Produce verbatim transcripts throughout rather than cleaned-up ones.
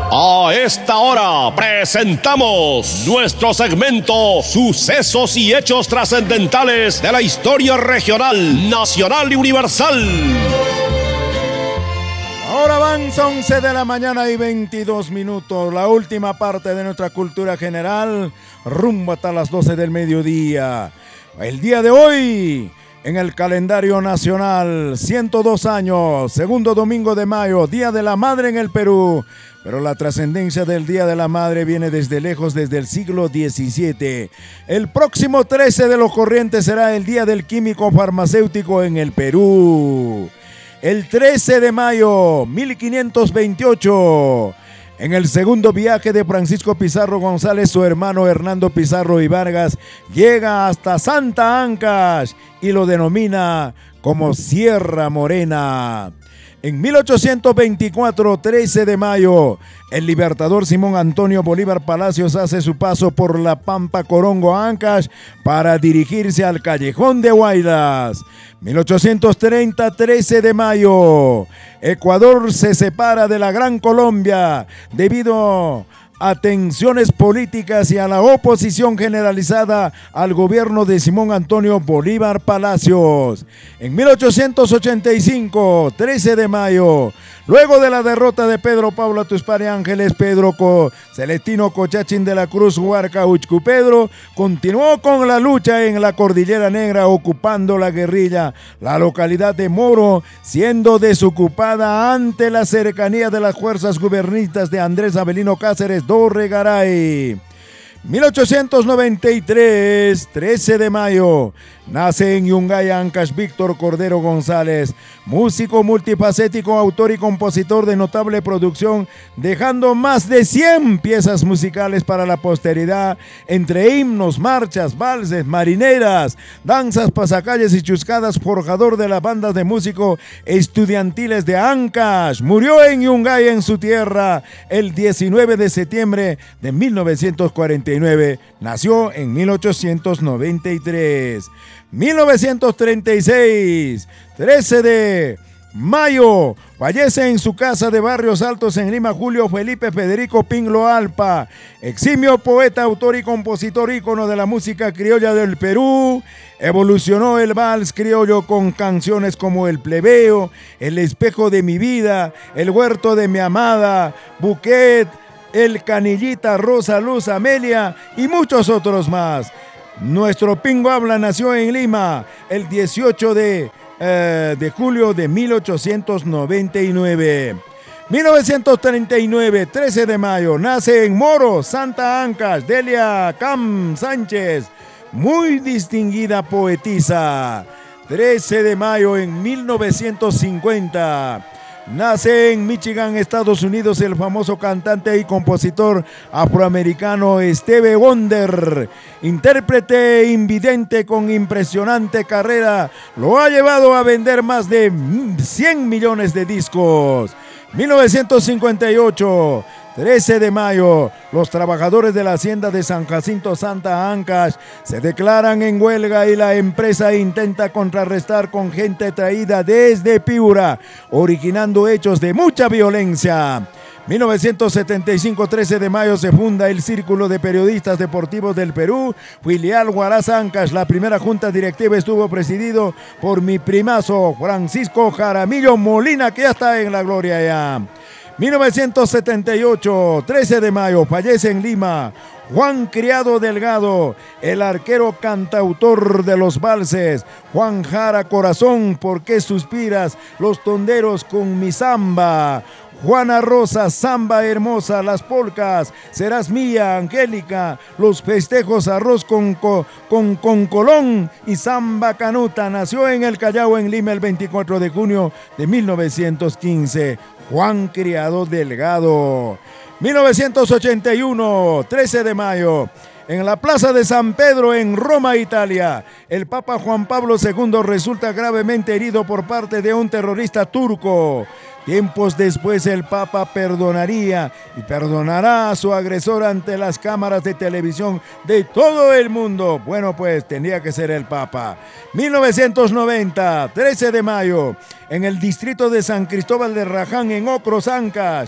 A esta hora presentamos nuestro segmento Sucesos y Hechos Trascendentales de la Historia Regional, Nacional y Universal. Ahora van once de la mañana y veintidós minutos, la última parte de nuestra cultura general, rumbo hasta las doce del mediodía. El día de hoy, en el calendario nacional, ciento dos años, segundo domingo de mayo, Día de la Madre en el Perú. Pero la trascendencia del Día de la Madre viene desde lejos, desde el siglo diecisiete. El próximo trece de lo corriente será el Día del Químico Farmacéutico en el Perú. El trece de mayo, mil quinientos veintiocho, en el segundo viaje de Francisco Pizarro González, su hermano Hernando Pizarro y Vargas llega hasta Santa Ancash y lo denomina como Sierra Morena. En mil ochocientos veinticuatro, trece de mayo, el libertador Simón Antonio Bolívar Palacios hace su paso por la Pampa Corongo Ancash para dirigirse al Callejón de Huaylas. mil ochocientos treinta, trece de mayo, Ecuador se separa de la Gran Colombia debido a tensiones políticas y a la oposición generalizada al gobierno de Simón Antonio Bolívar Palacios. En mil ochocientos ochenta y cinco, trece de mayo, luego de la derrota de Pedro Pablo Tuspari Ángeles, Pedro Co Celestino Cochachín de la Cruz Huarca Uchcu Pedro continuó con la lucha en la Cordillera Negra, ocupando la guerrilla la localidad de Moro, siendo desocupada ante la cercanía de las fuerzas gubernistas de Andrés Avelino Cáceres Dorregaray. mil ochocientos noventa y tres, trece de mayo, nace en Yungay, Ancash, Víctor Cordero González, músico multifacético, autor y compositor de notable producción, dejando más de cien piezas musicales para la posteridad, entre himnos, marchas, valses, marineras, danzas, pasacalles y chuscadas, forjador de las bandas de músicos estudiantiles de Ancash. Murió en Yungay, en su tierra, el diecinueve de septiembre de mil novecientos cuarenta y nueve. Nació en mil ochocientos noventa y tres. mil novecientos treinta y seis, trece de mayo, fallece en su casa de Barrios Altos en Lima Julio Felipe Federico Pinglo Alpa, eximio poeta, autor y compositor, ícono de la música criolla del Perú. Evolucionó el vals criollo con canciones como El Plebeo, El Espejo de mi Vida, El Huerto de mi Amada, Buquet, El Canillita, Rosa Luz, Amelia y muchos otros más. Nuestro Pingo Habla nació en Lima el dieciocho de julio de mil ochocientos noventa y nueve. mil novecientos treinta y nueve, trece de mayo, nace en Moro, Santa Ancash, Delia Cam Sánchez, muy distinguida poetisa. trece de mayo en mil novecientos cincuenta. Nace en Michigan, Estados Unidos, el famoso cantante y compositor afroamericano Stevie Wonder. Intérprete invidente con impresionante carrera, lo ha llevado a vender más de cien millones de discos. mil novecientos cincuenta y ocho, trece de mayo, los trabajadores de la hacienda de San Jacinto Santa Ancash se declaran en huelga y la empresa intenta contrarrestar con gente traída desde Piura, originando hechos de mucha violencia. mil novecientos setenta y cinco, trece de mayo, se funda el Círculo de Periodistas Deportivos del Perú, filial Huaraz Ancash. La primera junta directiva estuvo presidido por mi primazo Francisco Jaramillo Molina, que ya está en la gloria ya. mil novecientos setenta y ocho, trece de mayo, fallece en Lima Juan Criado Delgado, el arquero cantautor de los valses. Juan Jara Corazón, ¿por qué suspiras? Los tonderos con mi samba. Juana Rosa, samba hermosa, las polcas, serás mía, Angélica, los festejos, arroz con, con, con, con colón y samba canuta. Nació en el Callao, en Lima, el veinticuatro de junio de mil novecientos quince. Juan Criado Delgado. mil novecientos ochenta y uno, trece de mayo. En la plaza de San Pedro, en Roma, Italia, el Papa Juan Pablo segundo resulta gravemente herido por parte de un terrorista turco. Tiempos después el Papa perdonaría y perdonará a su agresor ante las cámaras de televisión de todo el mundo. Bueno, pues tendría que ser el Papa. mil novecientos noventa, trece de mayo, en el distrito de San Cristóbal de Raján, en Ocros, Ancash,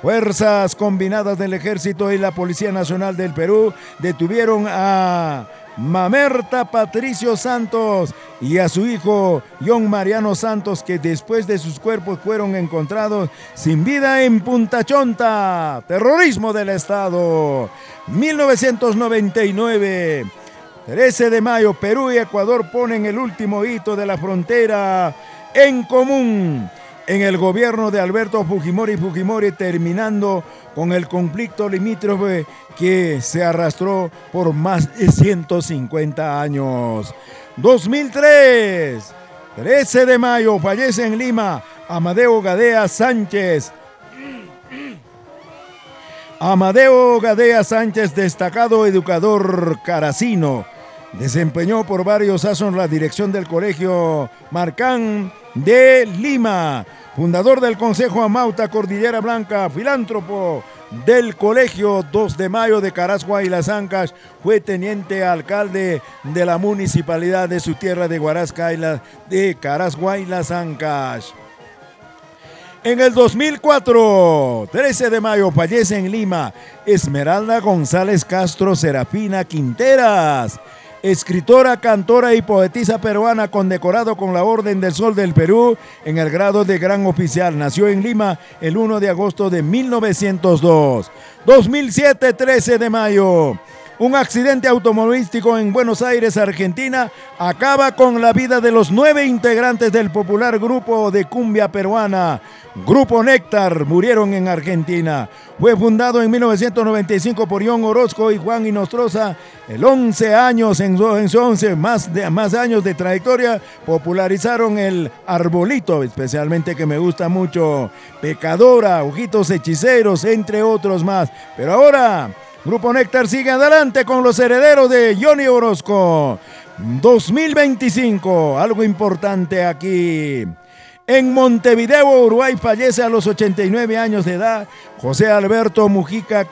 Fuerzas combinadas del Ejército y la Policía Nacional del Perú detuvieron a Mamerta Patricio Santos y a su hijo John Mariano Santos, que después de sus cuerpos fueron encontrados sin vida en Punta Chonta. Terrorismo del Estado. mil novecientos noventa y nueve, trece de mayo, Perú y Ecuador ponen el último hito de la frontera en común en el gobierno de Alberto Fujimori Fujimori, terminando con el conflicto limítrofe que se arrastró por más de ciento cincuenta años. dos mil tres, trece de mayo, fallece en Lima Amadeo Gadea Sánchez. Amadeo Gadea Sánchez, destacado educador caracino, desempeñó por varios años la dirección del Colegio Marcán de Lima, fundador del Consejo Amauta Cordillera Blanca, filántropo del Colegio dos de mayo de Carasgua y Las Ancas, fue teniente alcalde de la municipalidad de su tierra de Huarasca y la de Carasgua y Las Ancas. En el dos mil cuatro, trece de mayo, fallece en Lima Esmeralda González Castro Serafina Quinteras, escritora, cantora y poetisa peruana, condecorado con la Orden del Sol del Perú en el grado de Gran Oficial. Nació en Lima el primero de agosto de mil novecientos dos. dos mil siete, trece de mayo. Un accidente automovilístico en Buenos Aires, Argentina, acaba con la vida de los nueve integrantes del popular grupo de cumbia peruana, Grupo Néctar, murieron en Argentina. Fue fundado en mil novecientos noventa y cinco por John Orozco y Juan Inostroza. El once años, en su once más, de, más años de trayectoria, popularizaron el arbolito, especialmente que me gusta mucho, Pecadora, Ojitos Hechiceros, entre otros más. Pero ahora Grupo Néctar sigue adelante con los herederos de Johnny Orozco. dos mil veinticinco, algo importante aquí. En Montevideo, Uruguay, fallece a los ochenta y nueve años de edad José Alberto Mujica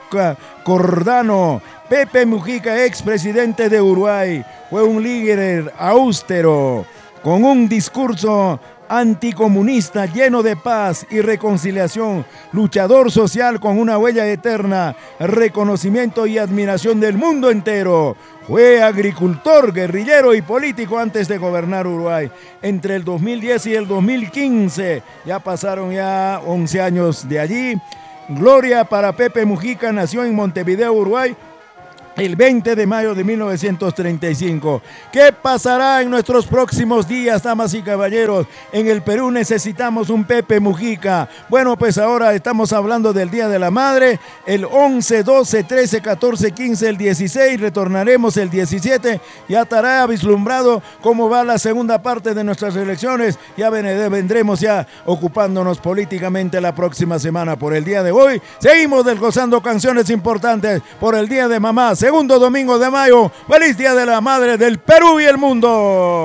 Cordano. Pepe Mujica, expresidente de Uruguay, fue un líder austero, con un discurso anticomunista lleno de paz y reconciliación, luchador social con una huella eterna, reconocimiento y admiración del mundo entero. Fue agricultor, guerrillero y político antes de gobernar Uruguay. Entre el dos mil diez y el dos mil quince, ya pasaron ya once años de allí. Gloria para Pepe Mujica, nació en Montevideo, Uruguay, el veinte de mayo de mil novecientos treinta y cinco. ¿Qué pasará en nuestros próximos días, damas y caballeros? En el Perú necesitamos un Pepe Mujica. Bueno, pues ahora estamos hablando del Día de la Madre. El once, doce, trece, catorce, quince, el dieciséis. Retornaremos el diecisiete. Ya estará vislumbrado cómo va la segunda parte de nuestras elecciones. Ya vendremos ya ocupándonos políticamente la próxima semana. Por el día de hoy, seguimos desglosando canciones importantes por el Día de Mamá. Segundo domingo de mayo, feliz Día de la Madre del Perú y el mundo.